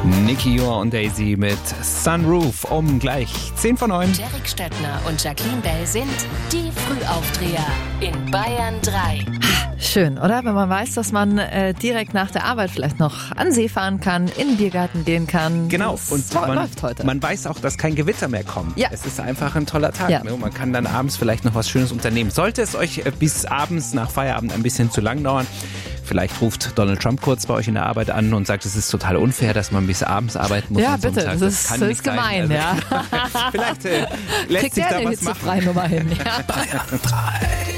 Niki Joa und Daisy mit Sunroof um gleich 10 vor 9. Derek Stöckner und Jacqueline Bell sind die Frühaufdreher in Bayern 3. Schön, oder? Wenn man weiß, dass man direkt nach der Arbeit vielleicht noch an See fahren kann, in den Biergarten gehen kann. Genau, Das und läuft heute. Man weiß auch, dass kein Gewitter mehr kommt. Ja. Es ist einfach ein toller Tag. Ja. Ne? Man kann dann abends vielleicht noch was Schönes unternehmen. Sollte es euch bis abends nach Feierabend ein bisschen zu lang dauern, vielleicht ruft Donald Trump kurz bei euch in der Arbeit an und sagt, es ist total unfair, dass man bis abends arbeiten muss. Ja, an so einem bitte, Tag. das kann ist nicht gemein, sein. ja. Vielleicht lässt Kriegt sich der da eine was machen. hitzefreie Nummer hin, ja. Bayern 3.